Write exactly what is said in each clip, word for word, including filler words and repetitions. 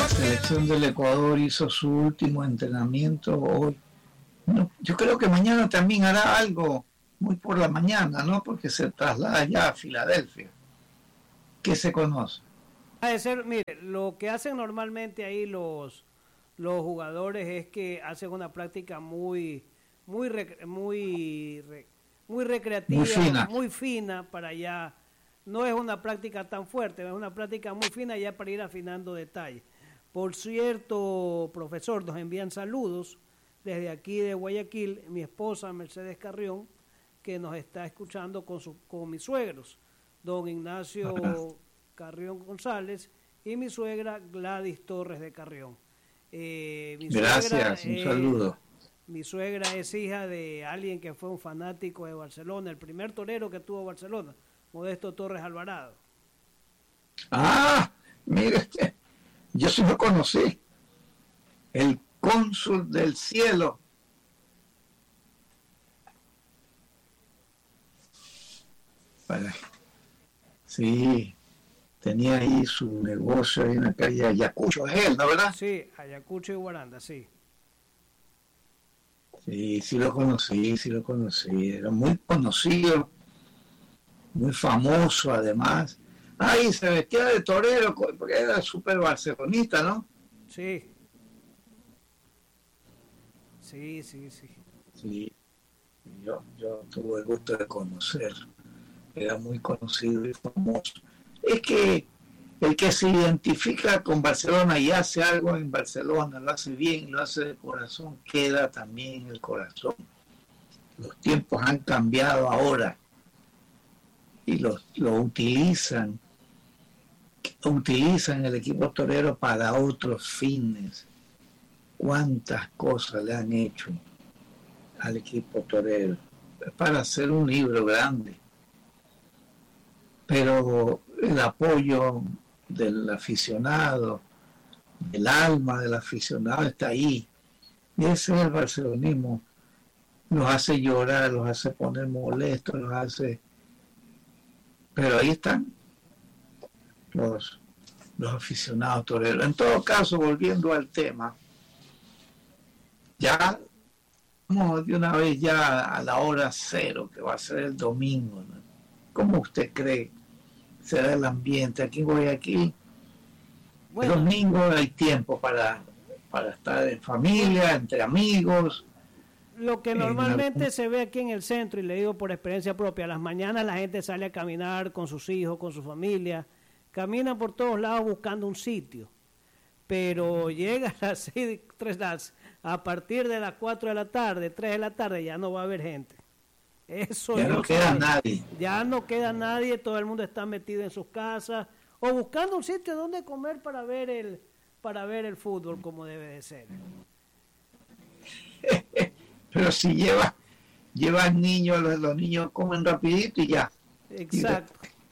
Selección del Ecuador hizo su último entrenamiento hoy. No, yo creo que mañana también hará algo muy por la mañana, ¿no? Porque se traslada ya a Filadelfia. ¿Qué se conoce? Ha de ser, mire, lo que hacen normalmente ahí los, los jugadores es que hacen una práctica muy, muy, rec- muy, re- muy recreativa, Muy fina. muy fina para ya. No es una práctica tan fuerte, es una práctica muy fina ya para ir afinando detalles. Por cierto, profesor, nos envían saludos desde aquí de Guayaquil, mi esposa Mercedes Carrión, que nos está escuchando con, su, con mis suegros, don Ignacio Carrión González y mi suegra Gladys Torres de Carrión. Eh, mi Gracias, suegra, un eh, saludo. Mi suegra es hija de alguien que fue un fanático de Barcelona, el primer torero que tuvo Barcelona, Modesto Torres Alvarado. Ah, mire, yo sí lo conocí. El cónsul del cielo. Bueno, sí, tenía ahí su negocio ahí en la calle Ayacucho, es él, ¿no, verdad? Sí, Ayacucho y Guaranda, sí. Sí, sí lo conocí, sí lo conocí. Era muy conocido, muy famoso además. Ay, se vestía de torero porque era súper barcelonista, ¿no? Sí, sí, sí, sí. Sí, yo, yo tuve el gusto de conocer. Era muy conocido y famoso. Es que el que se identifica con Barcelona y hace algo en Barcelona, lo hace bien, lo hace de corazón, queda también en el corazón. Los tiempos han cambiado ahora y lo, lo utilizan, utilizan el equipo torero para otros fines. Cuántas cosas le han hecho al equipo torero. Es para hacer un libro grande. Pero el apoyo del aficionado, del alma del aficionado está ahí. Y ese es el barcelonismo. Los hace llorar, los hace poner molestos, los hace... Pero ahí están los, los aficionados toreros. En todo caso, volviendo al tema, ya vamos de una vez ya a la hora cero, que va a ser el domingo, ¿no? ¿Cómo usted cree será el ambiente? Aquí en Guayaquil, bueno, el domingo hay tiempo para, para estar en familia, entre amigos. Lo que normalmente se ve aquí en el centro, y le digo por experiencia propia, a las mañanas la gente sale a caminar con sus hijos, con su familia, camina por todos lados buscando un sitio, pero llega a las seis, tres, a partir de las cuatro de la tarde, tres de la tarde, ya no va a haber gente. Eso ya no queda sabe. nadie. Ya no queda nadie, todo el mundo está metido en sus casas o buscando un sitio donde comer para ver el para ver el fútbol como debe de ser. Pero si lleva lleva niños, los, los niños comen rapidito y ya. Exacto.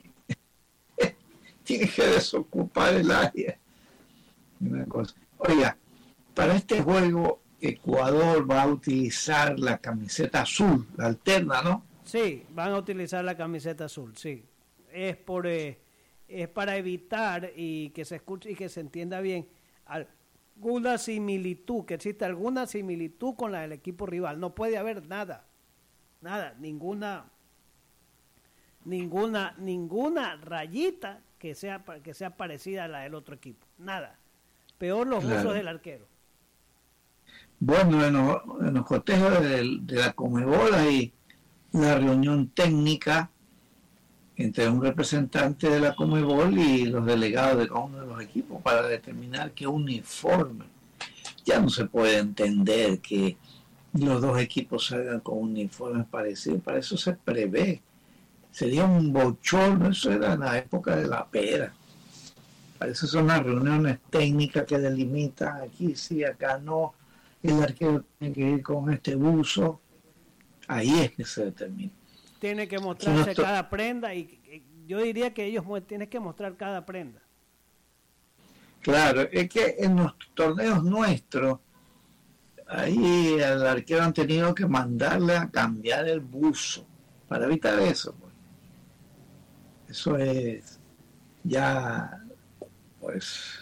Tiene que desocupar el área. Una cosa. Oiga, para este juego Ecuador va a utilizar la camiseta azul, la alterna, ¿no? Sí, van a utilizar la camiseta azul, sí. Es por eh, es para evitar y que se escuche y que se entienda bien alguna similitud, que exista alguna similitud con la del equipo rival. No puede haber nada, nada, ninguna, ninguna, ninguna rayita que sea que sea parecida a la del otro equipo, nada. Peor los claro. usos del arquero. Bueno, en los, en los cotejos de, de la Conmebol hay una reunión técnica entre un representante de la Conmebol y los delegados de cada uno de los equipos para determinar qué uniforme. Ya no se puede entender que los dos equipos salgan con uniformes parecidos, para eso se prevé. Sería un bochorno, eso era en la época de la pera. Para eso son las reuniones técnicas que delimitan aquí sí, acá no. El arquero tiene que ir con este buzo, ahí es que se determina. Tiene que mostrarse cada prenda y, y yo diría que ellos tienen que mostrar cada prenda. Claro, es que en los torneos nuestros, ahí el arquero han tenido que mandarle a cambiar el buzo para evitar eso. Pues. Eso es ya, pues,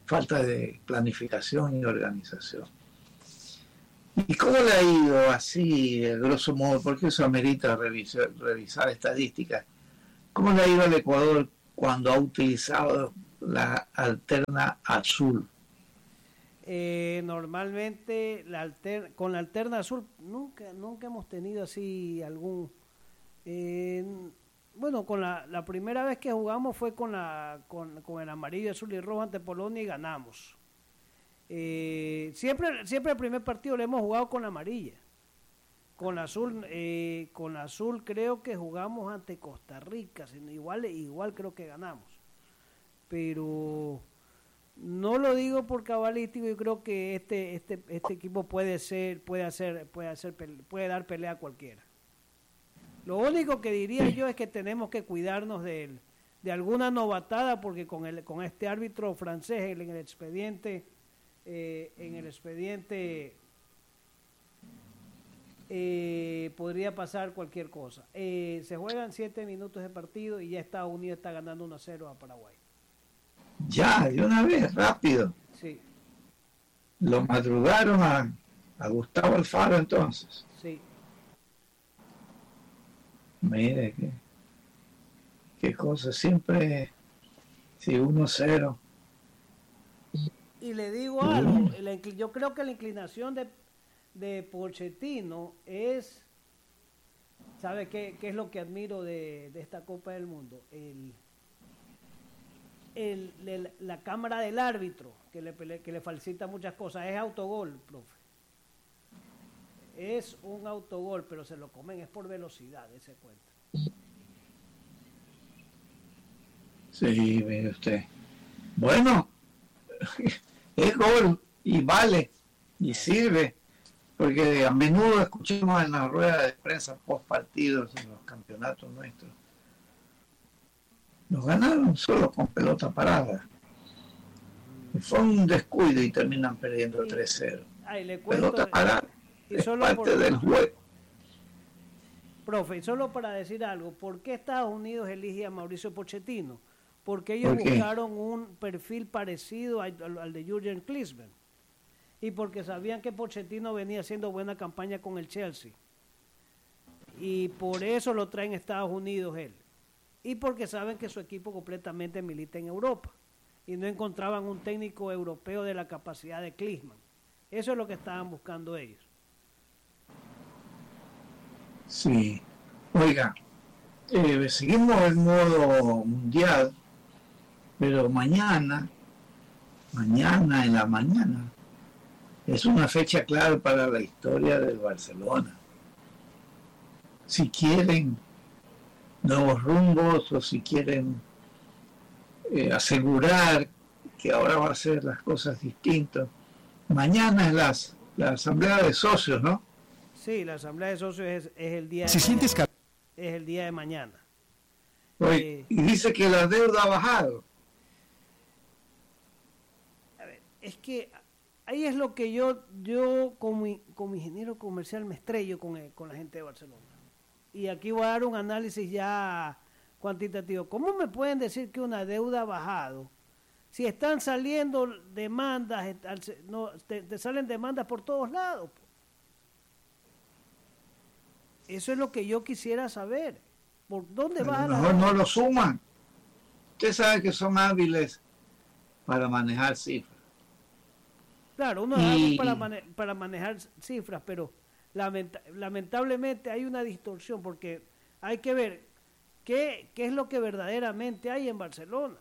falta de planificación y organización. ¿Y cómo le ha ido así, a grosso modo? Porque eso amerita revisar, revisar estadísticas. ¿Cómo le ha ido al Ecuador cuando ha utilizado la alterna azul? Eh, normalmente la alter, con la alterna azul nunca nunca hemos tenido así algún eh, bueno, con la, la primera vez que jugamos fue con la con, con el amarillo, azul y rojo ante Polonia y ganamos. Eh, siempre siempre el primer partido le hemos jugado con la amarilla. Con azul eh, con azul creo que jugamos ante Costa Rica, igual igual creo que ganamos. Pero no lo digo por cabalístico, yo creo que este este este equipo puede ser puede hacer puede hacer puede dar pelea a cualquiera. Lo único que diría yo es que tenemos que cuidarnos de él, de alguna novatada, porque con el con este árbitro francés en el expediente eh, en el expediente eh, podría pasar cualquier cosa. Eh, se juegan siete minutos de partido y ya Estados Unidos está ganando uno a cero a Paraguay. Ya, de una vez, rápido. Sí. Lo madrugaron a, a Gustavo Alfaro entonces. Sí. Mire, qué, qué cosa, siempre, sí, uno cero. Y le digo algo, la, yo creo que la inclinación de, de Pochettino es, ¿sabe qué, qué es lo que admiro de, de esta Copa del Mundo? El... El, el, la cámara del árbitro que le, que le falsita muchas cosas. Es autogol, profe, es un autogol, pero se lo comen, es por velocidad ese cuento. Sí, mire usted, bueno, es gol y vale y sirve, porque a menudo escuchamos en las ruedas de prensa post partidos en los campeonatos nuestros, nos ganaron solo con pelota parada. Fue un descuido y terminan perdiendo tres cero. Ay, le cuento, pelota parada y es solo parte por, del juego. Profe, solo para decir algo, ¿por qué Estados Unidos elige a Mauricio Pochettino? Porque ellos ¿Por qué? buscaron un perfil parecido al, al de Jürgen Klinsmann. Y porque sabían que Pochettino venía haciendo buena campaña con el Chelsea. Y por eso lo traen a Estados Unidos él. Y porque saben que su equipo completamente milita en Europa y no encontraban un técnico europeo de la capacidad de Klinsmann. Eso es lo que estaban buscando ellos. Sí, oiga, eh, seguimos el modo mundial, pero mañana, mañana en la mañana, es una fecha clave para la historia del Barcelona. Si quieren nuevos rumbos o si quieren eh, asegurar que ahora va a ser las cosas distintas. Mañana es las, la asamblea de socios, ¿no? Sí, la asamblea de socios es, es el día si de sientes mañana, es el día de mañana. Oye, Eh, y dice que la deuda ha bajado. a ver, es que ahí es lo que yo yo como, como ingeniero comercial me estrello con, el, con la gente de Barcelona. Y aquí voy a dar un análisis ya cuantitativo. ¿Cómo me pueden decir que una deuda ha bajado? Si están saliendo demandas, no, te, te salen demandas por todos lados. Eso es lo que yo quisiera saber. ¿Por dónde va? A lo mejor no lo suman. Usted sabe que son hábiles para manejar cifras. Claro, uno y... es para, mane para manejar cifras, pero lamenta lamentablemente hay una distorsión porque hay que ver qué, qué es lo que verdaderamente hay en Barcelona.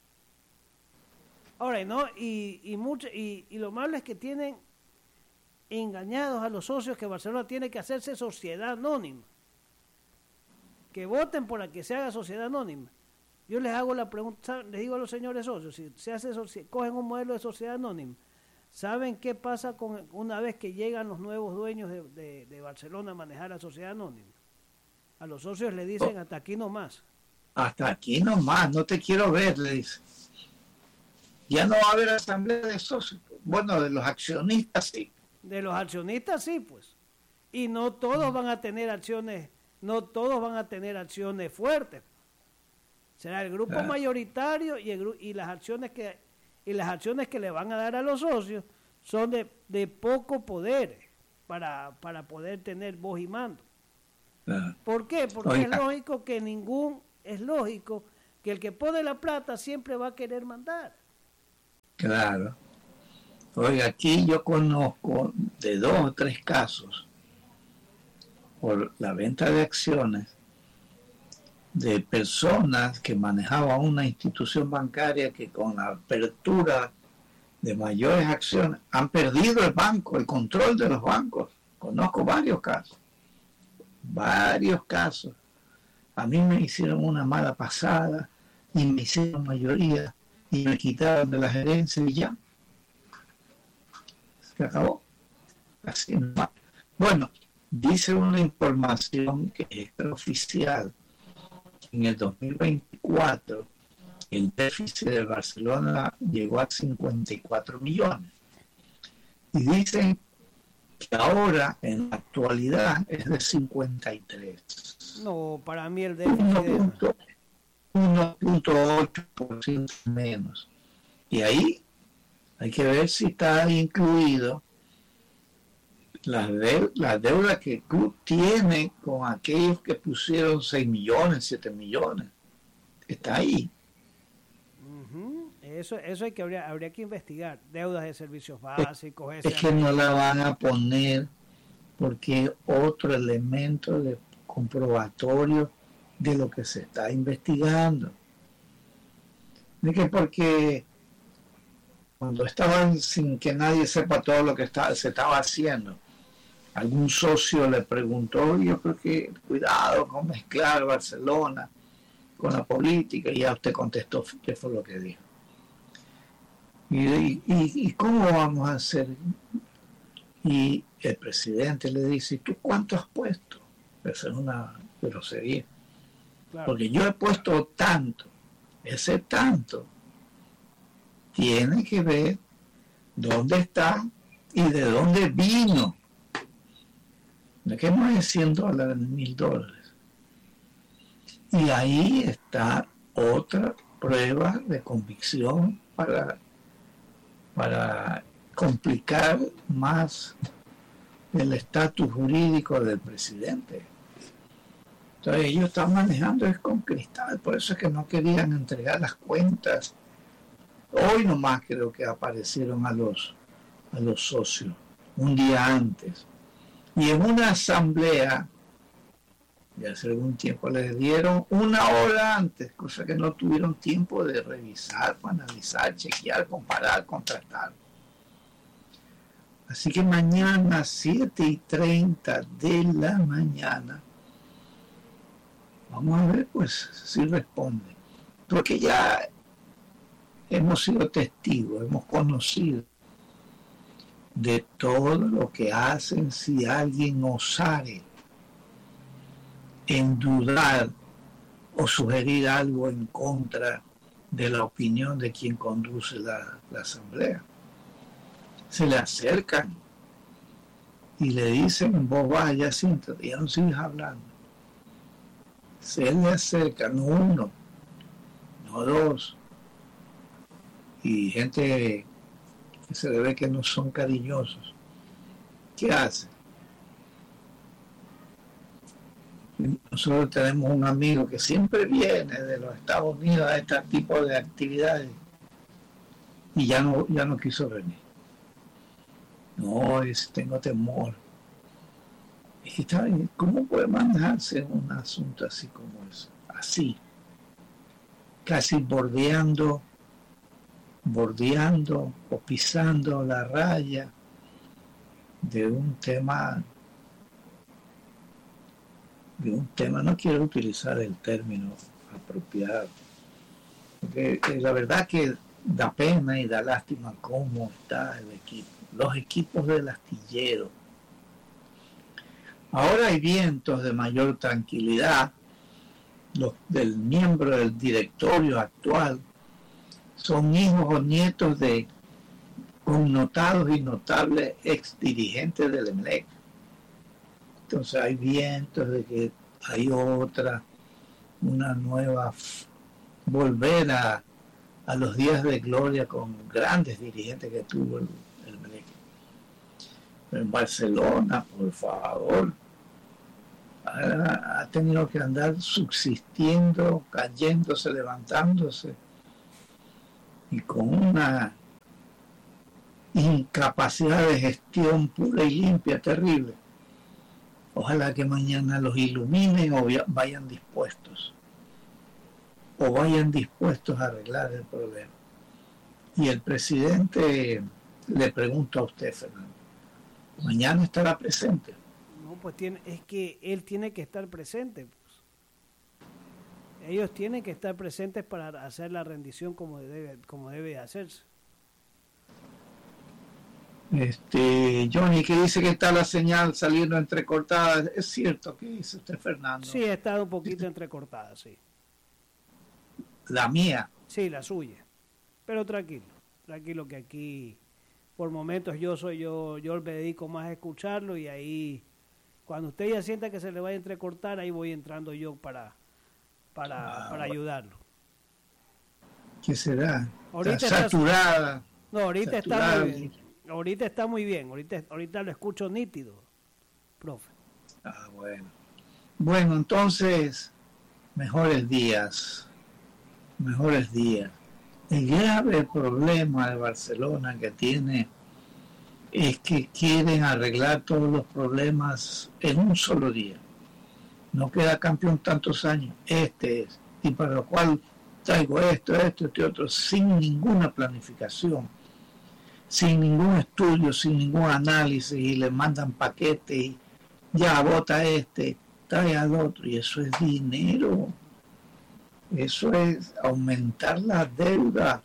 Ahora, ¿no? Y, y, mucho, y, y lo malo es que tienen engañados a los socios que Barcelona tiene que hacerse sociedad anónima. Que voten por la que se haga sociedad anónima. Yo les hago la pregunta, les digo a los señores socios, si se hace, si cogen un modelo de sociedad anónima, ¿saben qué pasa con una vez que llegan los nuevos dueños de, de, de Barcelona a manejar la sociedad anónima? A los socios le dicen hasta aquí nomás. Hasta aquí nomás, no te quiero ver, le dice. Ya no va a haber asamblea de socios. Bueno, de los accionistas sí. De los accionistas sí, pues. Y no todos van a tener acciones, no todos van a tener acciones fuertes. Será el grupo claro. mayoritario y, el, y las acciones que y las acciones que le van a dar a los socios son de, de poco poder para, para poder tener voz y mando. Uh, ¿Por qué? Porque oiga. es lógico que ningún, es lógico que el que pone la plata siempre va a querer mandar. Claro. Oiga, aquí yo conozco de dos o tres casos por la venta de acciones de personas que manejaban una institución bancaria que con la apertura de mayores acciones han perdido el banco, el control de los bancos. Conozco varios casos, varios casos. A mí me hicieron una mala pasada y me hicieron mayoría y me quitaron de la gerencia y ya. Se acabó. Así nomás. Bueno, dice una información que es oficial. En el dos mil veinticuatro, el déficit de Barcelona llegó a cincuenta y cuatro millones. Y dicen que ahora, en la actualidad, es de cincuenta y tres. No, para mí el déficit uno punto ocho por ciento menos. Y ahí hay que ver si está incluido la, de, la deuda que el club tiene con aquellos que pusieron seis millones, siete millones. Está ahí. Uh-huh. Eso, eso hay que habría, habría que investigar. Deudas de servicios básicos. Es, es que no la van a poner porque es otro elemento de comprobatorio de lo que se está investigando. De que porque cuando estaban sin que nadie sepa todo lo que está, se estaba haciendo, algún socio le preguntó, yo creo que cuidado con mezclar Barcelona con la política, y ya usted contestó qué fue lo que dijo. Y, y, y cómo vamos a hacer. Y el presidente le dice, ¿tú cuánto has puesto? Esa es una grosería. Claro. Porque yo he puesto tanto, ese tanto tiene que ver dónde está y de dónde vino. ¿De qué no es cien dólares, mil dólares? Y ahí está otra prueba de convicción para, para complicar más el estatus jurídico del presidente. Entonces ellos están manejando es con cristal, por eso es que no querían entregar las cuentas. Hoy nomás creo que aparecieron a los, a los socios, un día antes. Y en una asamblea, de hace algún tiempo, les dieron una hora antes, cosa que no tuvieron tiempo de revisar, analizar, chequear, comparar, contrastar. Así que mañana, siete y treinta de la mañana, vamos a ver pues si responde. Porque ya hemos sido testigos, hemos conocido de todo lo que hacen si alguien osare en dudar o sugerir algo en contra de la opinión de quien conduce la, la asamblea. Se le acercan y le dicen, vos vaya, siéntate, ya no sigues hablando. Se le acercan, no uno, no dos, y gente que se le ve que no son cariñosos. ¿Qué hacen? Nosotros tenemos un amigo que siempre viene de los Estados Unidos a este tipo de actividades y ya no, ya no quiso venir. No, es, tengo temor. Y está bien, ¿cómo puede manejarse un asunto así como eso? Así, casi bordeando, bordeando o pisando la raya de un tema, de un tema, no quiero utilizar el término apropiado, porque la verdad que da pena y da lástima cómo está el equipo, los equipos del astillero. Ahora hay vientos de mayor tranquilidad. Los del miembro del directorio actual son hijos o nietos de connotados y notables ex dirigentes del E M L E C. Entonces hay vientos de que hay otra, una nueva, volver a, a los días de gloria con grandes dirigentes que tuvo el, el Emelec. En Barcelona, por favor, ha, ha tenido que andar subsistiendo, cayéndose, levantándose, y con una incapacidad de gestión pura y limpia, terrible. Ojalá que mañana los iluminen o vayan dispuestos, o vayan dispuestos a arreglar el problema. Y el presidente, le pregunto a usted, Fernando, ¿mañana estará presente? No, pues tiene, es que él tiene que estar presente. Pues. Ellos tienen que estar presentes para hacer la rendición como debe, como debe hacerse. Este, Johnny, que dice que está la señal saliendo entrecortada. ¿Es cierto que dice usted, Fernando? Sí, ha estado un poquito entrecortada, sí. ¿La mía? Sí, la suya. Pero tranquilo, tranquilo que aquí, por momentos yo soy yo, yo me dedico más a escucharlo, y ahí, cuando usted ya sienta que se le va a entrecortar, ahí voy entrando yo para, para, ah, para ayudarlo. ¿Qué será? Ahorita está saturada. Está, no, ahorita saturada. Está muy bien. Ahorita está muy bien, ahorita, ahorita lo escucho nítido, profe. Ah, bueno. Bueno, entonces, mejores días, mejores días. El grave problema de Barcelona que tiene es que quieren arreglar todos los problemas en un solo día. No queda campeón tantos años, este es, y para lo cual traigo esto, esto, este otro, sin ninguna planificación, sin ningún estudio, sin ningún análisis, y le mandan paquetes y ya vota este, trae al otro, y eso es dinero, eso es aumentar la deuda.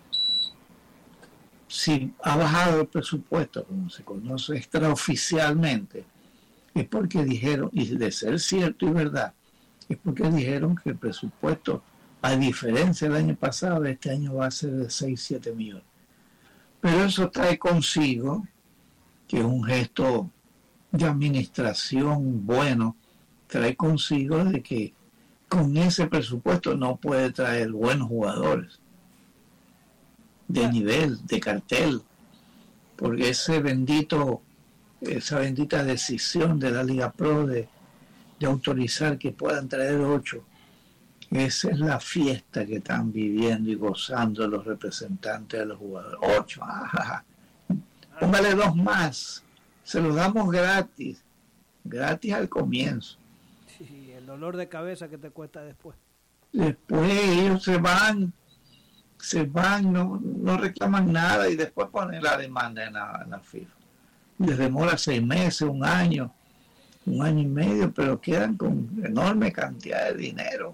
Si ha bajado el presupuesto, como se conoce extraoficialmente, es porque dijeron, y de ser cierto y verdad, es porque dijeron que el presupuesto, a diferencia del año pasado, este año va a ser de seis, siete millones. Pero eso trae consigo, que es un gesto de administración bueno, trae consigo de que con ese presupuesto no puede traer buenos jugadores de nivel, de cartel, porque ese bendito, esa bendita decisión de la Liga Pro de, de autorizar que puedan traer ocho, esa es la fiesta que están viviendo y gozando los representantes de los jugadores. Ocho, ajá. Póngale dos más, se los damos gratis, gratis al comienzo. Sí, el dolor de cabeza que te cuesta después. Después ellos se van, se van, no, no reclaman nada, y después ponen la demanda en la, en la FIFA. Les demora seis meses, un año, un año y medio, pero quedan con enorme cantidad de dinero.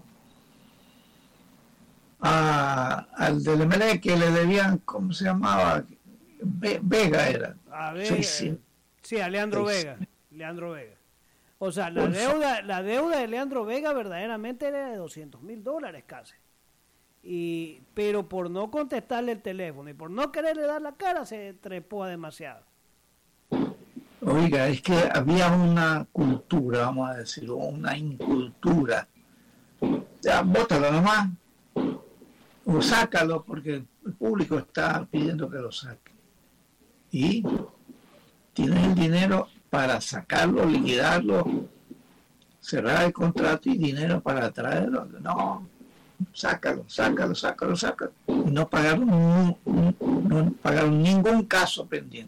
A, al del Emelec que le debían, ¿cómo se llamaba? Ve, Vega era. A Vega, sí, sí, a Leandro sí. Vega. Leandro Vega. O sea, la deuda, la deuda de Leandro Vega verdaderamente era de doscientos mil dólares casi. Y, pero por no contestarle el teléfono y por no quererle dar la cara, se trepó demasiado. Oiga, es que había una cultura, vamos a decirlo, una incultura. Ya, bótalo nomás. O sácalo, porque el público está pidiendo que lo saque. Y tienes el dinero para sacarlo, liquidarlo, cerrar el contrato y dinero para traerlo. No, sácalo, sácalo, sácalo, sácalo. Y no pagaron, no, no pagaron ningún caso pendiente.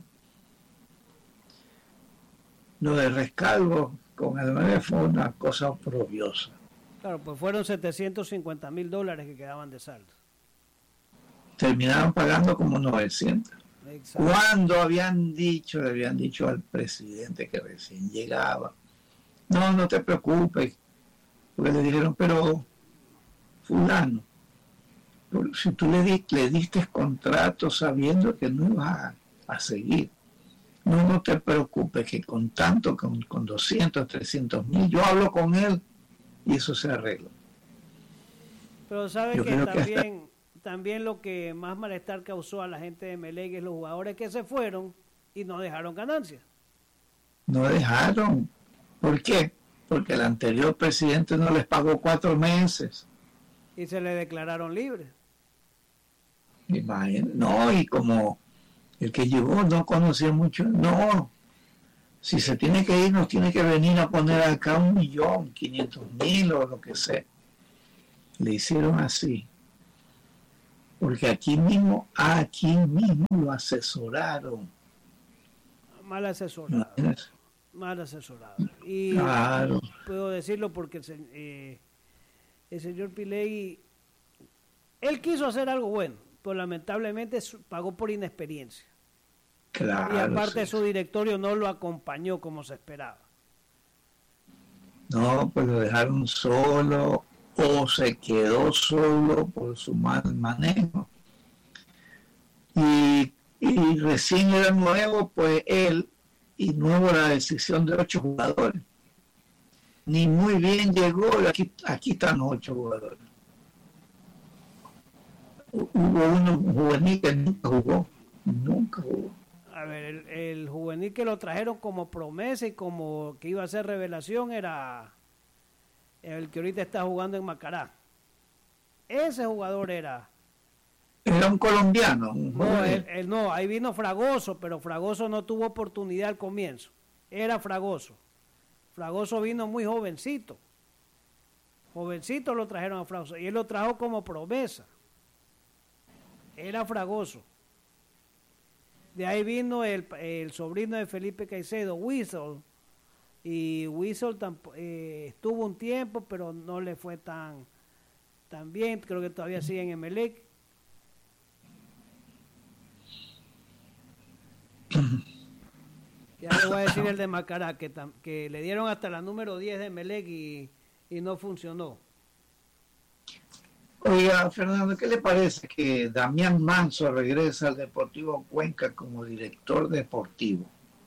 Lo de Rescalvo con el M fue una cosa oprobiosa. Claro, pues fueron setecientos cincuenta mil dólares que quedaban de saldo. Terminaron pagando como novecientos. Exacto. Cuando habían dicho, le habían dicho al presidente que recién llegaba, no, no te preocupes, porque le dijeron, pero fulano, si tú le, di, le diste contrato sabiendo que no ibas a, a seguir, no, no te preocupes, que con tanto, con, con doscientos, trescientos mil, yo hablo con él y eso se arregla. Pero sabe que también... Que hasta... También lo que más malestar causó a la gente de Emelec es los jugadores que se fueron y no dejaron ganancias. No dejaron. ¿Por qué? Porque el anterior presidente no les pagó cuatro meses. Y se le declararon libres. Imagínate. No, y como el que llegó no conocía mucho, no, si se tiene que ir, nos tiene que venir a poner acá un millón, quinientos mil o lo que sea. Le hicieron así. Porque aquí mismo, aquí mismo lo asesoraron. Mal asesorado. No, Mal asesorado. Y claro. puedo decirlo porque el, eh, el señor Pilegui, él quiso hacer algo bueno, pero lamentablemente pagó por inexperiencia. Claro, y aparte sí. Su directorio no lo acompañó como se esperaba. No, pues lo dejaron solo o se quedó solo por su mal manejo. Y, y recién era nuevo, pues él, y nuevo la decisión de ocho jugadores. Ni muy bien llegó, aquí, aquí están ocho jugadores. Hubo uno juvenil que nunca jugó, nunca jugó. A ver, el, el juvenil que lo trajeron como promesa y como que iba a ser revelación era el que ahorita está jugando en Macará. Ese jugador era... Era un colombiano. Un no, él, él, no, ahí vino Fragoso, pero Fragoso no tuvo oportunidad al comienzo. Era Fragoso. Fragoso vino muy jovencito. Jovencito lo trajeron a Fragoso y él lo trajo como promesa. Era Fragoso. De ahí vino el, el sobrino de Felipe Caicedo, Whistle. Y Whistle eh, estuvo un tiempo, pero no le fue tan, tan bien. Creo que todavía sigue en Emelec. Ya le voy a decir el de Macará, que, que le dieron hasta la número diez de Emelec y, y no funcionó. Oiga, Fernando, ¿qué le parece que Damián Manso regresa al Deportivo Cuenca como director deportivo?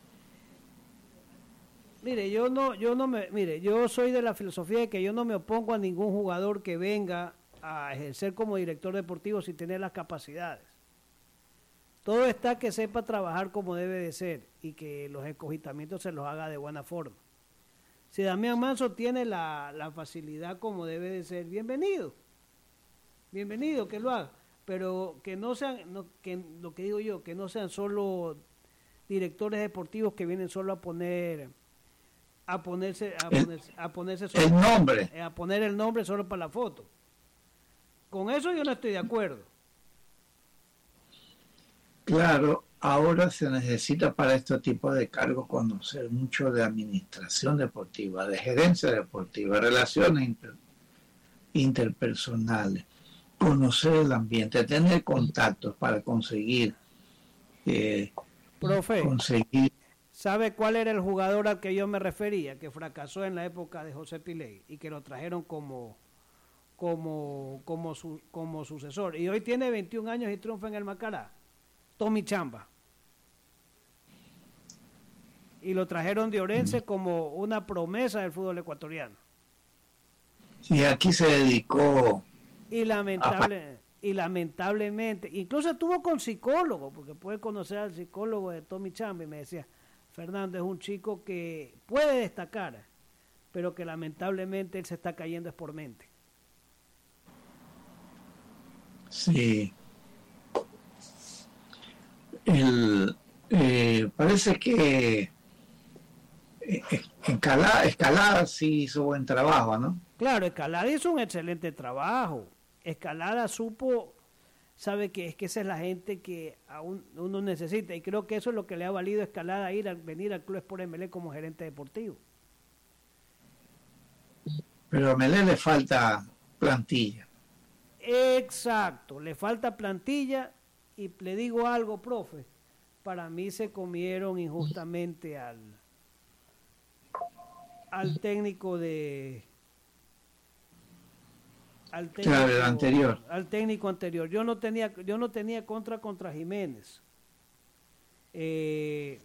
Mire, yo no, yo no me, mire, yo soy de la filosofía de que yo no me opongo a ningún jugador que venga a ejercer como director deportivo sin tener las capacidades. Todo está que sepa trabajar como debe de ser y que los escogitamientos se los haga de buena forma. Si Damián Manso tiene la, la facilidad como debe de ser, bienvenido. Bienvenido, que lo haga. Pero que no sean, no, que, lo que digo yo, que no sean solo directores deportivos que vienen solo a poner, a ponerse, a el, ponerse, a ponerse solo, el nombre. A poner el nombre solo para la foto. Con eso yo no estoy de acuerdo. Claro, ahora se necesita para este tipo de cargos conocer mucho de administración deportiva, de gerencia deportiva, relaciones inter, interpersonales, conocer el ambiente, tener contactos para conseguir, eh, Profe, conseguir. ¿Sabe cuál era el jugador al que yo me refería, que fracasó en la época de José Pilegui y que lo trajeron como, como, como, su, como sucesor? Y hoy tiene veintiún años y triunfa en el Macará. Tommy Chamba. Y lo trajeron de Orense como una promesa del fútbol ecuatoriano. Sí, aquí se dedicó. Y, lamentable, y lamentablemente, incluso estuvo con psicólogo, porque puede conocer al psicólogo de Tommy Chamba y me decía, Fernando es un chico que puede destacar, pero que lamentablemente él se está cayendo es por mente. Sí. El, eh, parece que eh, Escalada, Escalada sí hizo buen trabajo, ¿no? Claro, Escalada hizo un excelente trabajo. Escalada supo, sabe que es que esa es la gente que aún uno necesita, y creo que eso es lo que le ha valido a Escalada ir a venir al Club Sport Emelec como gerente deportivo. Pero a Emelec le falta plantilla. Exacto, le falta plantilla. Y le digo algo, profe, para mí se comieron injustamente al al técnico de al técnico, claro, el anterior. al técnico anterior. Yo no tenía yo no tenía contra contra Jiménez. Eh,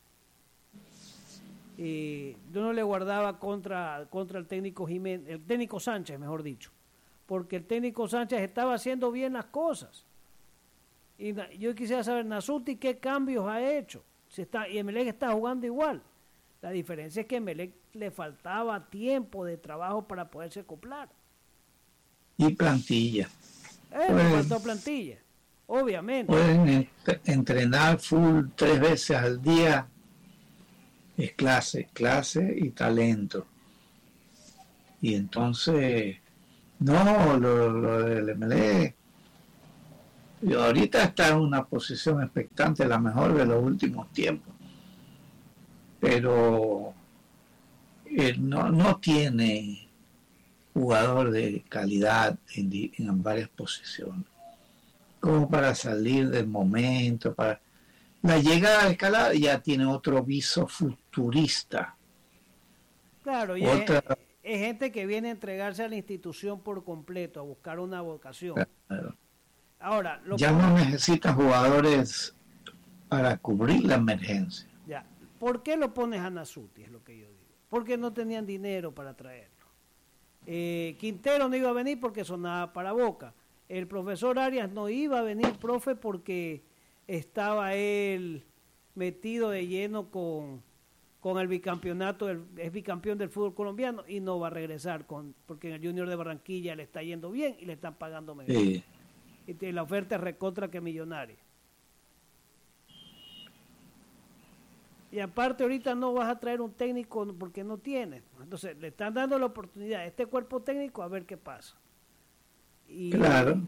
eh, yo no le guardaba contra contra el técnico Jiménez, el técnico Sánchez, mejor dicho, porque el técnico Sánchez estaba haciendo bien las cosas. Y yo quisiera saber, Nasuti, ¿qué cambios ha hecho? Si está, y Emelec está jugando igual. La diferencia es que a Emelec le faltaba tiempo de trabajo para poderse acoplar. Y plantilla. Eh, pues, le faltó plantilla. Obviamente. Pueden ent- entrenar full tres veces al día. Es clase, clase y talento. Y entonces, no, lo, lo del M L E, y ahorita está en una posición expectante, la mejor de los últimos tiempos. Pero eh, no, no tiene jugador de calidad en, en varias posiciones, como para salir del momento, para la llegada a la escalada ya tiene otro viso futurista. Claro, y Otra, es, es gente que viene a entregarse a la institución por completo, a buscar una vocación. claro. Ahora, lo Ya por... no necesitan jugadores para cubrir la emergencia. Ya. ¿Por qué lo pones a Nasuti? Es lo que yo digo. Porque no tenían dinero para traerlo. Eh, Quintero no iba a venir porque sonaba para Boca. El profesor Arias no iba a venir, profe, porque estaba él metido de lleno con, con el bicampeonato, el, es bicampeón del fútbol colombiano y no va a regresar con porque en el Junior de Barranquilla le está yendo bien y le están pagando mejor. Sí. Y la oferta es recontra que millonaria. Y aparte ahorita no vas a traer un técnico porque no tienes. Entonces le están dando la oportunidad a este cuerpo técnico a ver qué pasa. Y, Claro.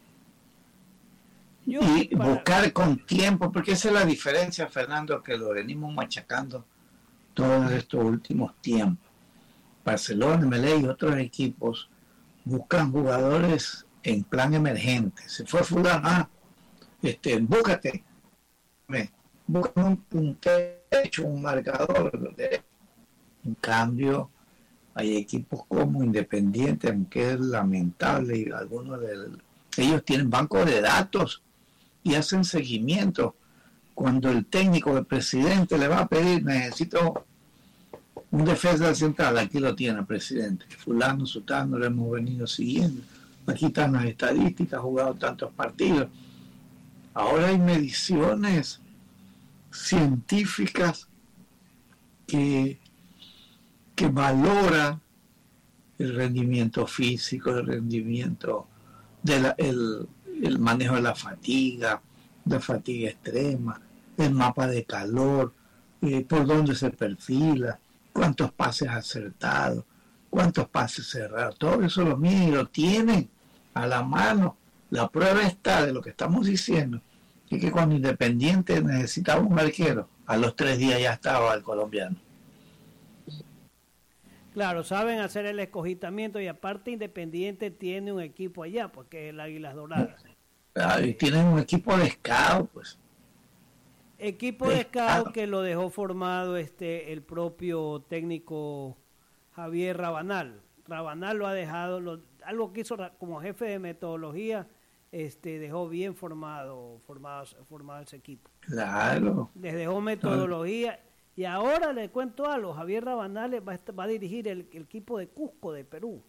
yo, y para... buscar con tiempo, porque esa es la diferencia, Fernando, que lo venimos machacando todos estos últimos tiempos. Barcelona, M L E y otros equipos buscan jugadores en plan emergente. Se fue fulano, ah, este, búscate, busca un puntero, un marcador. En cambio, hay equipos como Independiente, aunque es lamentable, y algunos de ellos tienen bancos de datos y hacen seguimiento. Cuando el técnico, el presidente le va a pedir, necesito un defensa central, aquí lo tiene el presidente, fulano, sutano, lo hemos venido siguiendo, aquí están las estadísticas, ha jugado tantos partidos. Ahora hay mediciones científicas que, que valoran el rendimiento físico, el rendimiento, de la, el, el manejo de la fatiga, la fatiga extrema, el mapa de calor, eh, por dónde se perfila, cuántos pases acertados, cuántos pases cerrados, todo eso lo miden y lo tienen a la mano. La prueba está de lo que estamos diciendo, es que cuando Independiente necesitaba un arquero, a los tres días ya estaba el colombiano. Claro, saben hacer el escogitamiento y aparte Independiente tiene un equipo allá, porque es el Águilas Doradas. Claro, y tienen un equipo de scout, pues. Equipo de scout que lo dejó formado este el propio técnico Javier Rabanal. Rabanal lo ha dejado, lo, algo que hizo como jefe de metodología, este dejó bien formado, formado, formado ese equipo. Claro. Les dejó metodología. Claro. Y ahora le cuento algo, Javier Rabanal va, va a dirigir el, el equipo de Cusco de Perú.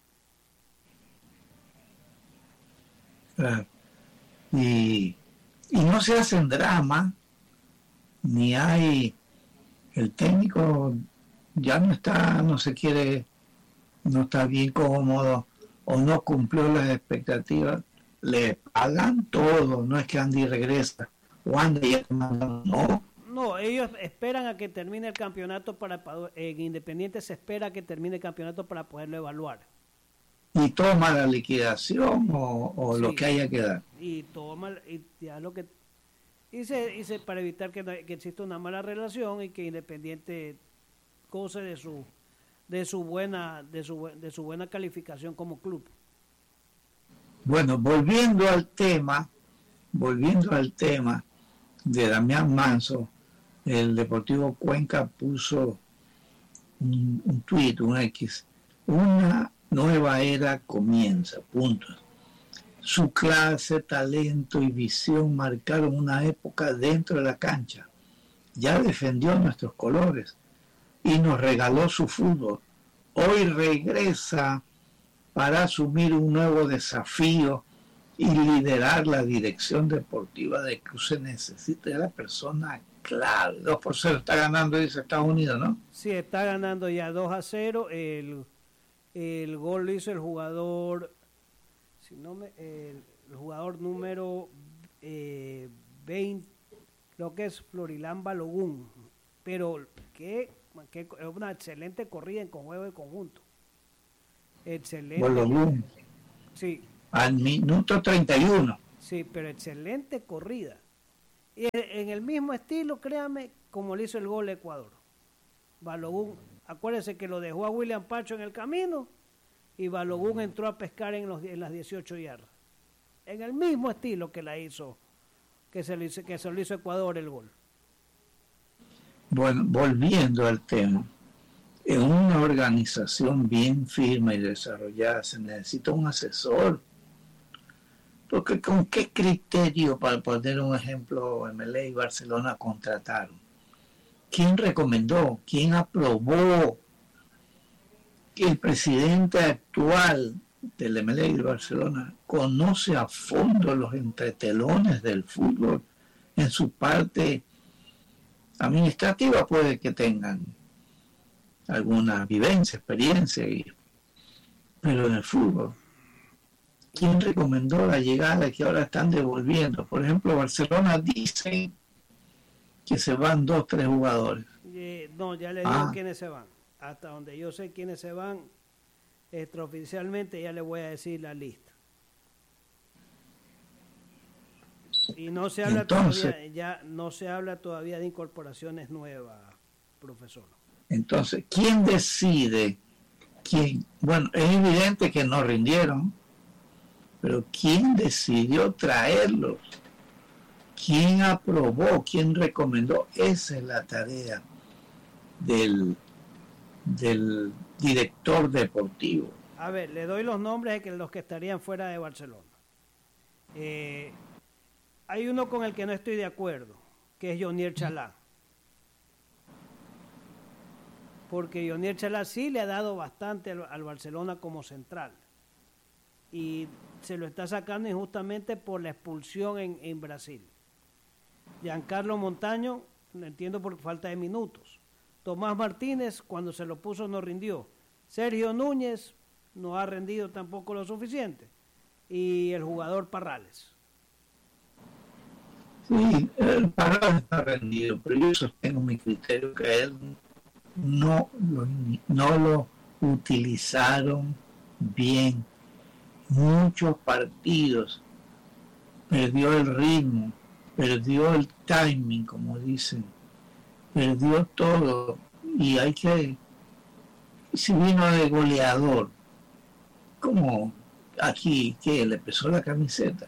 Claro. Y, y no se hacen drama, ni hay, el técnico ya no está, no se quiere, no está bien cómodo o no cumplió las expectativas, le pagan todo, no es que Andy regresa o Andy ya te mandan, no. No, ellos esperan a que termine el campeonato para, en Independiente se espera que termine el campeonato para poderlo evaluar. Y toma la liquidación o, o sí, lo que haya que dar. Y toma, y ya lo que hice, hice para evitar que, que exista una mala relación y que Independiente goce de su de su buena de su de su buena calificación como club. Bueno, volviendo al tema, volviendo al tema de Damián Manso, el Deportivo Cuenca puso un, un tuit, un X, una nueva era comienza, punto. Su clase, talento y visión marcaron una época dentro de la cancha. Ya defendió nuestros colores y nos regaló su fútbol. Hoy regresa para asumir un nuevo desafío y liderar la dirección deportiva de que se necesita de la persona clave. dos por cero está ganando, dice Estados Unidos, ¿no? Sí, está ganando ya dos a cero. El, el gol lo hizo el jugador, si no me, el, el jugador número eh, veinte, lo que es Florilán Balogun, pero que, que es una excelente corrida en con juego de conjunto. Excelente. Balogun. Sí. Al minuto treinta y uno. Sí, pero excelente corrida. Y en el mismo estilo, créame, como le hizo el gol a Ecuador. Balogun, acuérdense que lo dejó a William Pacho en el camino y Balogun entró a pescar en, los, en las dieciocho yardas. En el mismo estilo que la hizo, que se, le hizo, que se lo hizo Ecuador el gol. Bueno, volviendo al tema, en una organización bien firme y desarrollada se necesita un asesor. Porque ¿con qué criterio, para poner un ejemplo, M L A y Barcelona contrataron? ¿Quién recomendó? ¿Quién aprobó que el presidente actual del M L A y de Barcelona conoce a fondo los entretelones del fútbol en su parte administrativa? Puede que tengan alguna vivencia, experiencia, y, pero en el fútbol, ¿quién recomendó la llegada que ahora están devolviendo? Por ejemplo, Barcelona dice que se van dos, tres jugadores. Eh, no, ya le digo ah. quiénes se van. Hasta donde yo sé quiénes se van, extraoficialmente ya le voy a decir la lista. Y no se habla Entonces, todavía, ya no se habla todavía de incorporaciones nuevas, profesor. Entonces, ¿quién decide? ¿Quién? Bueno, es evidente que no rindieron, pero ¿quién decidió traerlos? ¿Quién aprobó? ¿Quién recomendó? Esa es la tarea del, del director deportivo. A ver, le doy los nombres de que los que estarían fuera de Barcelona. Eh, hay uno con el que no estoy de acuerdo, que es Yonier Chalá. Porque Yonier Chalá sí le ha dado bastante al, al Barcelona como central. Y se lo está sacando injustamente por la expulsión en, en Brasil. Giancarlo Montaño, lo entiendo por falta de minutos. Tomás Martínez, cuando se lo puso, no rindió. Sergio Núñez no ha rendido tampoco lo suficiente. Y el jugador Parrales. Sí, el Parrales está rendido, pero yo sostengo mi criterio que él no lo, no lo utilizaron bien. Muchos partidos perdió el ritmo, perdió el timing, como dicen, perdió todo, y hay que, si vino de goleador, como aquí que le pesó la camiseta,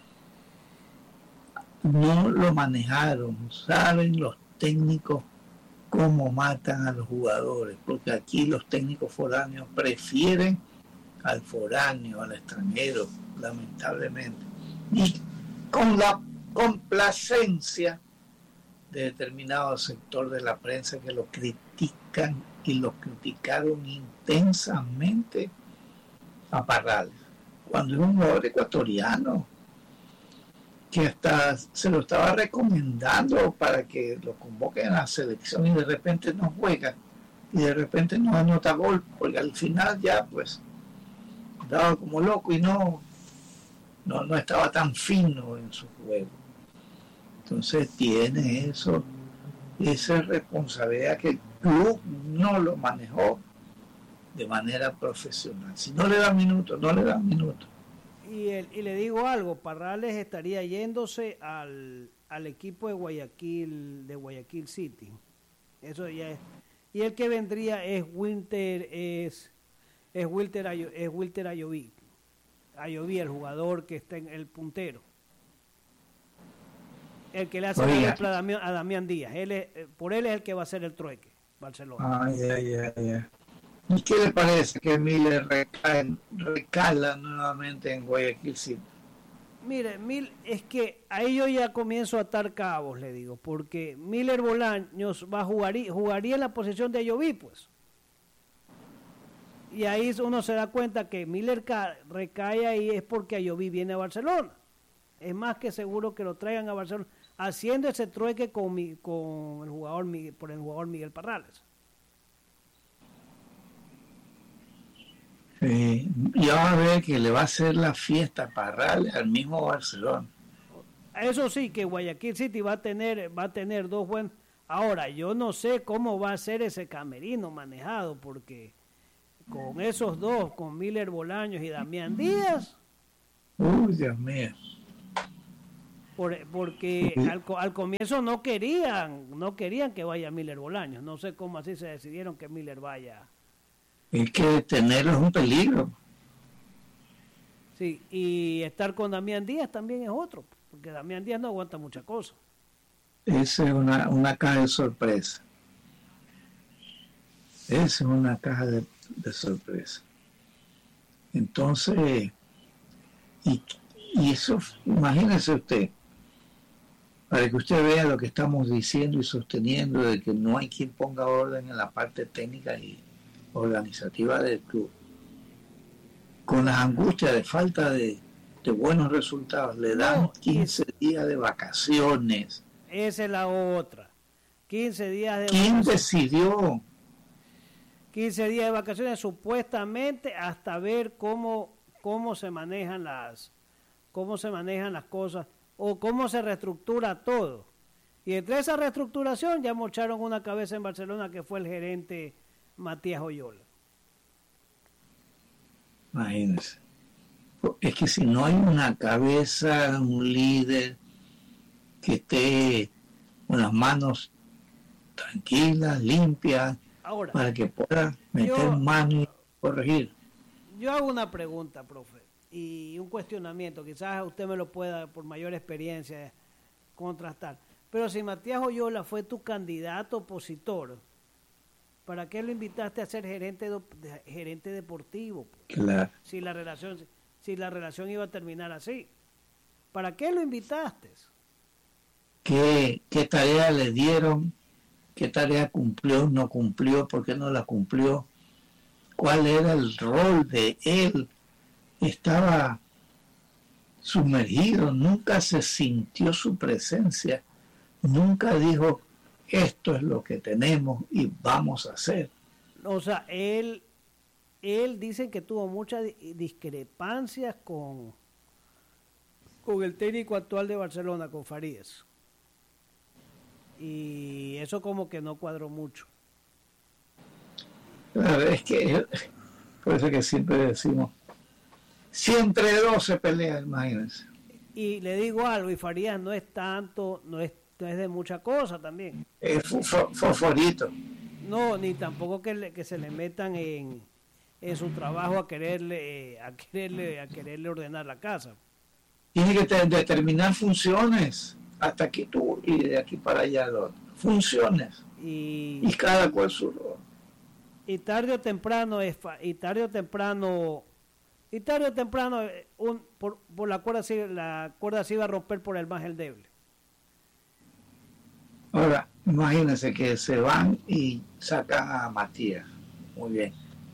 no lo manejaron. Saben los técnicos cómo matan a los jugadores, porque aquí los técnicos foráneos prefieren al foráneo, al extranjero, lamentablemente, y con la complacencia de determinado sector de la prensa que lo critican y lo criticaron intensamente a Parrales, cuando es un jugador ecuatoriano que hasta se lo estaba recomendando para que lo convoquen a la selección, y de repente no juega y de repente no anota gol, porque al final ya pues estaba como loco y no, no, no estaba tan fino en su juego. Entonces tiene eso, esa responsabilidad que el club no lo manejó de manera profesional. Si no le dan minutos, no le dan minutos. Y, el, y le digo algo, Parrales estaría yéndose al, al equipo de Guayaquil, de Guayaquil City. Eso ya es. Y el que vendría es Winter, es, es Wilter, es Wilter Ayoví. Ayoví, el jugador que está en el puntero. El que le hace la dupla a Damián, a Damián Díaz. Él es, por él es el que va a hacer el trueque, Barcelona. Ah, ya, ya, ya. ¿Y qué le parece que Miller recae, recala nuevamente en Guayaquil City? Mire, Mil, es que ahí yo ya comienzo a atar cabos, le digo, porque Miller Bolaños va a jugar, jugaría en la posición de Ayoví, pues. Y ahí uno se da cuenta que Miller recae ahí es porque Ayoví viene a Barcelona. Es más que seguro que lo traigan a Barcelona, haciendo ese trueque con, mi, con el jugador por el jugador Miguel Parrales. Sí, y ahora ve que le va a hacer la fiesta a Parrales al mismo Barcelona. eso sí, que Guayaquil City va a tener, va a tener dos buenos. Ahora, yo no sé cómo va a ser ese camerino manejado, porque con esos dos, con Miller Bolaños y Damián Díaz. Uy, Dios mío. Por, porque al, al comienzo no querían, no querían que vaya Miller Bolaños. No sé cómo así se decidieron que Miller vaya. Es que tenerlo es un peligro. Sí, y estar con Damián Díaz también es otro, porque Damián Díaz no aguanta mucha cosa. Esa es una, una caja de sorpresa. Esa es una caja de, de sorpresa. Entonces, y, y eso, imagínese usted, para que usted vea lo que estamos diciendo y sosteniendo de que no hay quien ponga orden en la parte técnica y organizativa del club. Con las angustias de falta de, de buenos resultados, le dan no, quince es, días de vacaciones. Esa es la otra. quince días de ¿Quién vacaciones. decidió? quince días de vacaciones supuestamente hasta ver cómo, cómo se manejan las cómo se manejan las cosas o cómo se reestructura todo. Y entre esa reestructuración ya mocharon una cabeza en Barcelona que fue el gerente Matías Oyola. Imagínense. Es que si no hay una cabeza, un líder que esté con las manos tranquilas, limpias, ahora, para que pueda meter yo, mano y corregir. Yo hago una pregunta, profe, y un cuestionamiento. Quizás usted me lo pueda, por mayor experiencia, contrastar. Pero si Matías Oyola fue tu candidato opositor, ¿para qué lo invitaste a ser gerente de, gerente deportivo? Claro. Si la relación si la relación iba a terminar así. ¿Para qué lo invitaste? ¿Qué, qué tarea le dieron? ¿Qué tarea cumplió? ¿No cumplió? ¿Por qué no la cumplió? ¿Cuál era el rol de él? Estaba sumergido, nunca se sintió su presencia, nunca dijo, esto es lo que tenemos y vamos a hacer. O sea, él, él dice que tuvo muchas discrepancias con, con el técnico actual de Barcelona, con Farías. Y eso como que no cuadró mucho. Claro, es que, por eso que siempre decimos, si entre dos se pelea, imagínense. Y le digo algo, y Farías no es tanto, no es no es de mucha cosa también. Es fosforito. No, ni tampoco que, le, que se le metan en, en su trabajo a quererle, a quererle, a quererle ordenar la casa. Tiene que te, determinar funciones, hasta aquí tú y de aquí para allá lo otro. Funciones. Y, y cada cual su rol. Y tarde o temprano es y tarde o temprano y tarde o temprano un, por, por la cuerda la cuerda se iba a romper por el más el débil. Ahora, imagínense que se van y sacan a Matías. Muy bien.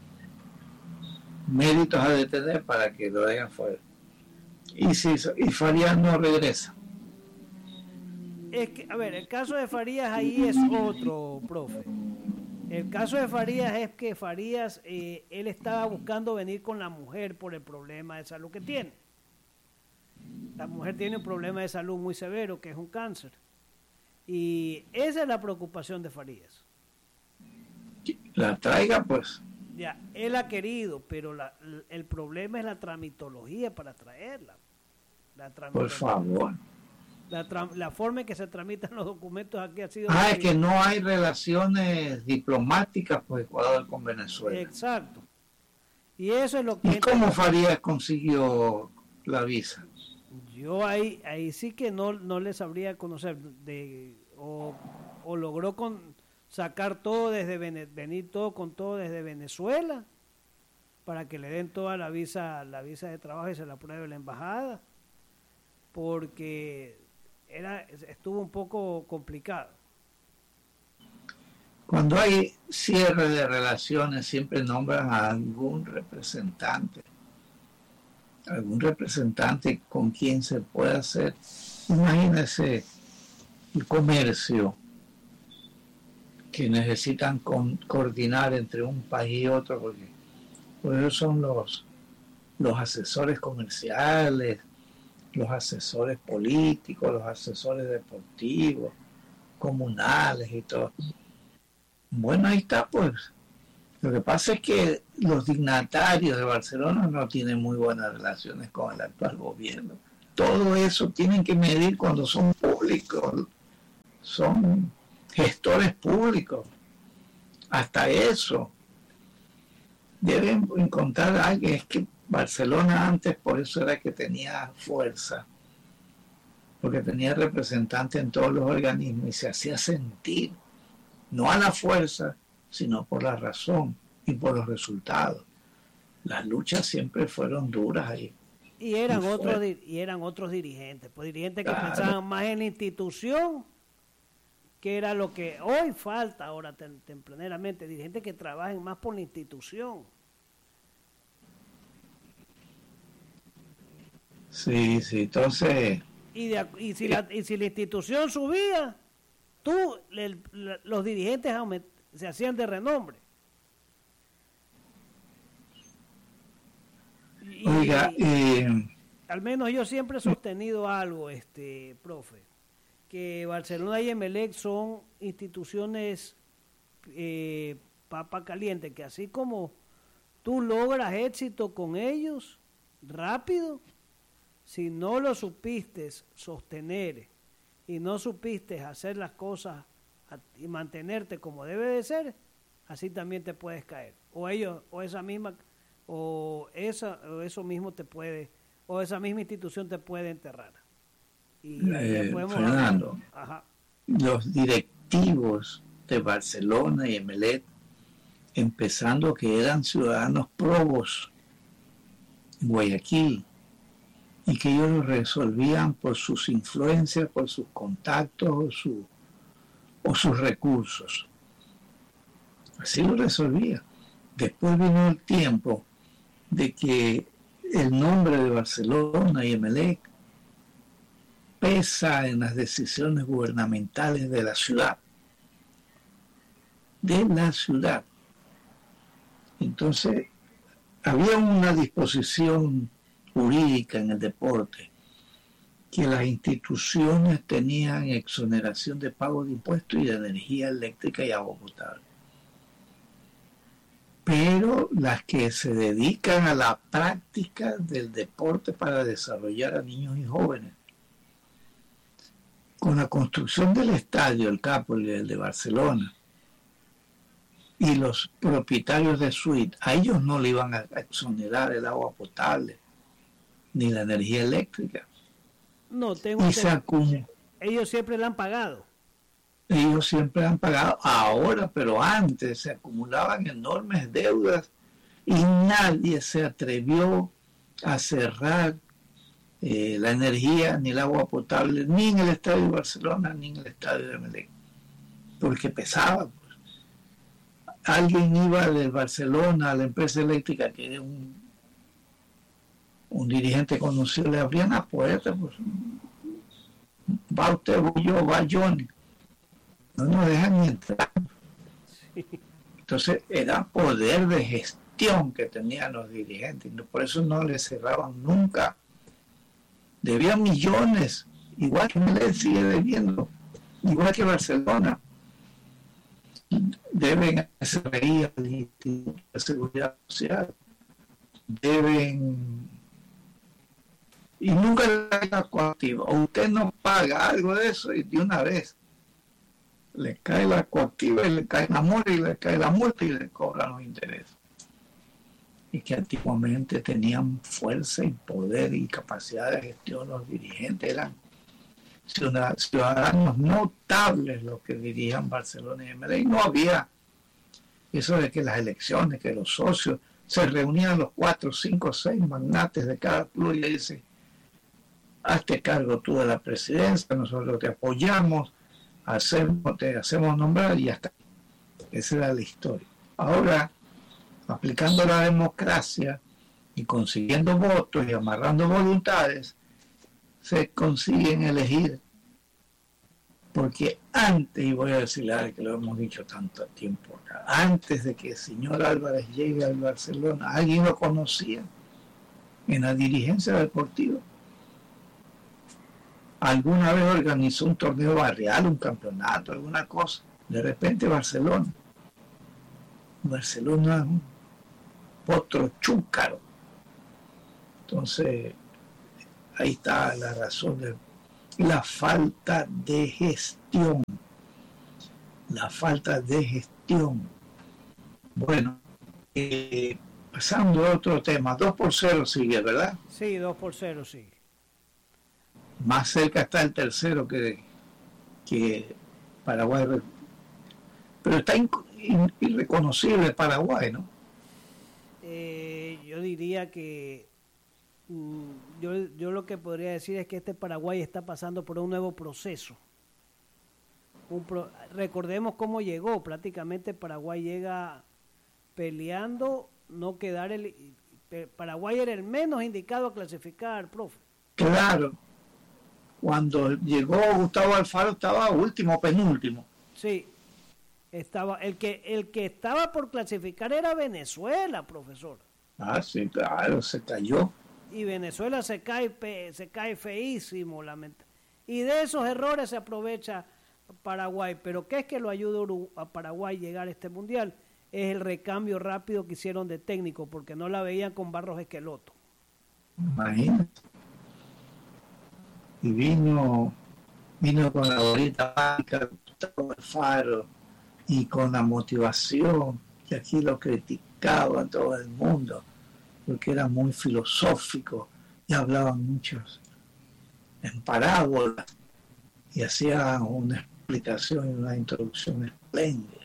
Méritos a detener para que lo dejen fuera. Y si y Farías no regresa. Es que, a ver, el caso de Farías ahí es otro, profe. El caso de Farías es que Farías, eh, él estaba buscando venir con la mujer por el problema de salud que tiene. La mujer tiene un problema de salud muy severo, que es un cáncer. Y esa es la preocupación de Farías. La traiga, pues. Ya, él ha querido, pero la, el problema es la tramitología para traerla. La Por favor. La, la forma en que se tramitan los documentos aquí ha sido... Ah, es que no hay relaciones diplomáticas, pues, Ecuador con Venezuela. Exacto. Y eso es lo que... ¿Y cómo Farías consiguió la visa? Yo ahí ahí sí que no no le sabría conocer de o, o logró con sacar todo desde venir todo con todo desde Venezuela para que le den toda la visa la visa de trabajo y se la apruebe la embajada, porque era estuvo un poco complicado. Cuando hay cierre de relaciones siempre nombran a algún representante algún representante con quien se pueda hacer. Imagínese el comercio que necesitan con, coordinar entre un país y otro, porque por eso son los los asesores comerciales, los asesores políticos, los asesores deportivos, comunales y todo. Bueno, ahí está, pues. Lo que pasa es que los dignatarios de Barcelona no tienen muy buenas relaciones con el actual gobierno. Todo eso tienen que medir cuando son públicos, son gestores públicos. Hasta eso deben encontrar a alguien. Es que Barcelona antes por eso era que tenía fuerza, porque tenía representantes en todos los organismos y se hacía sentir, no a la fuerza, sino por la razón y por los resultados. Las luchas siempre fueron duras ahí. Y eran y otros y eran otros dirigentes, pues dirigentes que claro. pensaban más en la institución, que era lo que hoy falta ahora tempranamente, dirigentes que trabajen más por la institución. Sí, sí, entonces... Y, de, y, si, la, y si la institución subía, tú, el, los dirigentes aument, se hacían de renombre. Y, Oiga, eh, al menos yo siempre he sostenido algo, este profe, que Barcelona y Emelec son instituciones eh, papa caliente, que así como tú logras éxito con ellos rápido, si no lo supiste sostener y no supiste hacer las cosas y mantenerte como debe de ser, así también te puedes caer. O ellos, o esa misma, o esa, o eso mismo te puede, o esa misma institución te puede enterrar. Y eh, Fernando, ajá. Los directivos de Barcelona y Emelec, empezando que eran ciudadanos probos en Guayaquil, y que ellos lo resolvían por sus influencias, por sus contactos o, su, o sus recursos. Así lo resolvía. Después vino el tiempo de que el nombre de Barcelona y Emelec pesa en las decisiones gubernamentales de la ciudad. De la ciudad. Entonces, había una disposición jurídica en el deporte, que las instituciones tenían exoneración de pago de impuestos y de energía eléctrica y agua potable. Pero las que se dedican a la práctica del deporte para desarrollar a niños y jóvenes, con la construcción del estadio, el Capoli, el de Barcelona, y los propietarios de suite, a ellos no le iban a exonerar el agua potable ni la energía eléctrica. No, tengo y se acum... ellos siempre la han pagado. Ellos siempre han pagado ahora, pero antes se acumulaban enormes deudas y nadie se atrevió a cerrar eh, la energía ni el agua potable, ni en el estadio de Barcelona, ni en el estadio de Emelec, porque pesaba. Pues. Alguien iba del Barcelona a la empresa eléctrica, que es un un dirigente conocido, le abrían la puerta, pues, va usted, voy yo, va Johnny, no nos dejan ni entrar. Sí. Entonces era poder de gestión que tenían los dirigentes, por eso no les cerraban nunca. Debían millones, igual que Melec sigue debiendo, igual que Barcelona. Deben a S R I, al Instituto de Seguridad Social, deben... y nunca le da la coactiva. O usted no paga algo de eso y de una vez le cae la coactiva y le cae la multa y le cae la multa y le cobran los intereses. Y que antiguamente tenían fuerza y poder y capacidad de gestión los dirigentes, eran ciudadanos notables los que dirigían Barcelona y Emelec. No había eso de que las elecciones, que los socios se reunían los cuatro, cinco, seis magnates de cada club y le dicen: hazte cargo tú de la presidencia, nosotros te apoyamos, hacemos, te hacemos nombrar y ya está. Esa era la historia. Ahora, aplicando la democracia y consiguiendo votos y amarrando voluntades, se consiguen elegir. Porque antes, y voy a decirle que lo hemos dicho tanto tiempo acá, antes de que el señor Álvarez llegue al Barcelona, alguien lo conocía en la dirigencia deportiva. alguna vez organizó un torneo barrial, un campeonato, alguna cosa. De repente Barcelona. Barcelona es un potro chúcaro. Entonces, ahí está la razón de la falta de gestión. La falta de gestión. Bueno, eh, pasando a otro tema, dos por cero sigue, ¿verdad? Sí, dos por cero sigue. Más cerca está el tercero que, que Paraguay. Pero está in, in, irreconocible Paraguay, ¿no? Eh, yo diría que mm, yo, yo lo que podría decir es que este Paraguay está pasando por un nuevo proceso. Un pro, recordemos cómo llegó, prácticamente Paraguay llega peleando, no quedar el... Paraguay era el menos indicado a clasificar, profe. Claro, cuando llegó Gustavo Alfaro estaba último, penúltimo. Sí, estaba el que el que estaba por clasificar era Venezuela, profesor. Ah, sí, claro, se cayó. Y Venezuela se cae, se cae feísimo, lamenta. Y de esos errores se aprovecha Paraguay. Pero ¿qué es que lo ayuda a Paraguay a llegar a este mundial? Es el recambio rápido que hicieron de técnico, porque no la veían con Barros Esqueloto. Imagínate. Y vino, vino con la bolita mágica, Gustavo Alfaro, y con la motivación, que aquí lo criticaba todo el mundo, porque era muy filosófico, y hablaban muchos en parábolas, y hacían una explicación y una introducción espléndida.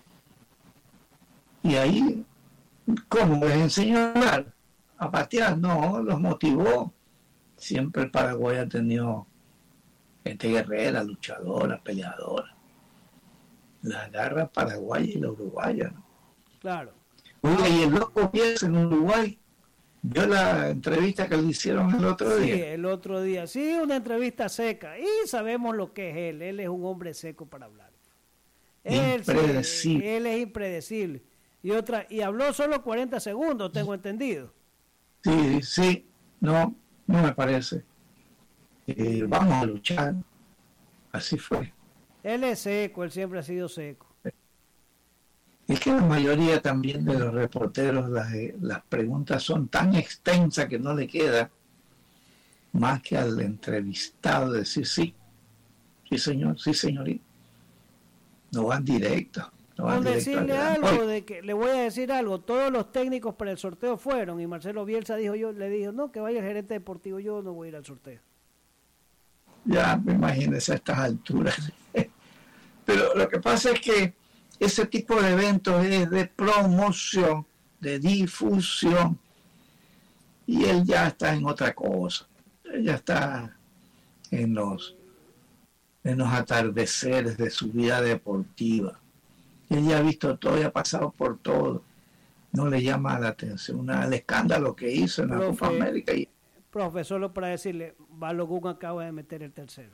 Y ahí, ¿cómo les enseñó a hablar? A patear, no, los motivó. Siempre el Paraguay ha tenido gente guerrera, luchadora, peleadora. La garra paraguaya y la uruguaya, ¿no? Claro. Oye, y el loco Bielsa en Uruguay, vio la entrevista que le hicieron el otro sí, día. Sí, el otro día. Sí, una entrevista seca. Y sabemos lo que es él. Él es un hombre seco para hablar. Él, impredecible. Sí, él es impredecible. Y otra y habló solo cuarenta segundos, tengo entendido. Sí, sí, no, no me parece. Eh, vamos a luchar. Así fue. Él es seco, él siempre ha sido seco. Es que la mayoría también de los reporteros, las, las preguntas son tan extensas que no le queda más que al entrevistado decir sí, sí señor, sí señorita. No van directo. No van Con directo decirle al algo, de que le voy a decir algo, todos los técnicos para el sorteo fueron y Marcelo Bielsa dijo, yo le dijo, no, que vaya el gerente deportivo, yo no voy a ir al sorteo. Ya me imagínese a estas alturas. Pero lo que pasa es que ese tipo de eventos es de promoción, de difusión, y él ya está en otra cosa. Él ya está en los, en los atardeceres de su vida deportiva. Él ya ha visto todo y ha pasado por todo. No le llama la atención una, el escándalo que hizo en la Profe, Copa América. Y... Profe, solo para decirle, Balogun acaba de meter el tercero.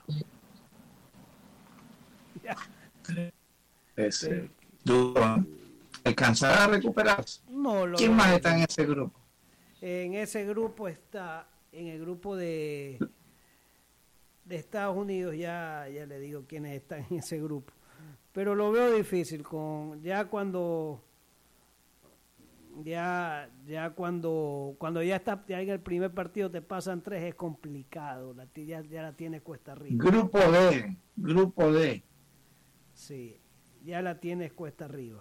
Ya. Ese, duro. ¿Alcanzará a recuperarse? No, lo ¿Quién lo, más está en ese grupo? En ese grupo está, en el grupo de, de Estados Unidos, ya, ya le digo quiénes están en ese grupo. Pero lo veo difícil, con ya cuando ya ya cuando cuando ya está ya en el primer partido te pasan tres, es complicado, la, ya, ya la tienes cuesta arriba. Grupo D, grupo D. Sí, ya la tienes cuesta arriba.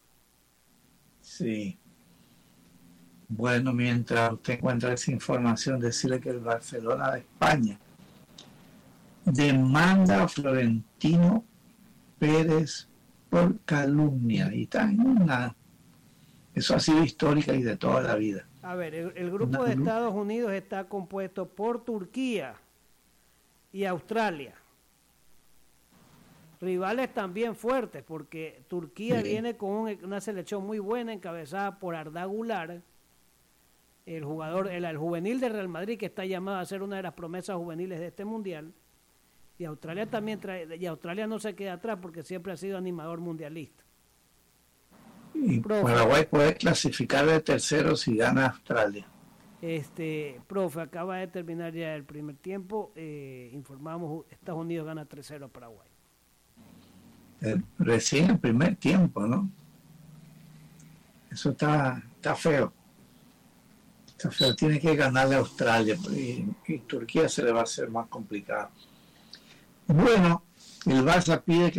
Sí. Bueno, mientras usted encuentra esa información, decirle que el Barcelona de España demanda a Florentino Pérez por calumnia, y está en una, eso ha sido histórica y de toda la vida. A ver, el, el grupo una, de Estados Unidos está compuesto por Turquía y Australia, rivales también fuertes, porque Turquía sí. viene con un, una selección muy buena encabezada por Arda Güler, el jugador, el, el juvenil de Real Madrid, que está llamado a ser una de las promesas juveniles de este mundial. Y Australia también trae, y Australia no se queda atrás porque siempre ha sido animador mundialista. Y Profe, Paraguay puede clasificar de tercero si gana Australia. Este, profe, acaba de terminar ya el primer tiempo. Eh, informamos, Estados Unidos gana tres cero a Paraguay. Eh, recién el primer tiempo, ¿no? Eso está, está feo. Está feo. Tiene que ganarle a Australia y, y Turquía se le va a hacer más complicado. Bueno, el Barça pide que